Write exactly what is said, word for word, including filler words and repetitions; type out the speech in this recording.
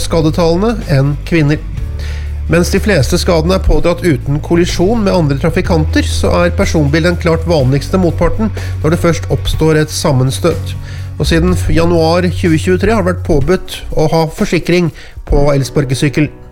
skadetallene enn kvinner. Mens de fleste skadene er pådratt uten kollisjon med andre trafikanter, så er personbil den klart vanligste motparten når det først oppstår et sammenstøt. Og siden januar tjue tjuetre har det vært påbudt å ha forsikring på elsparkesykkel.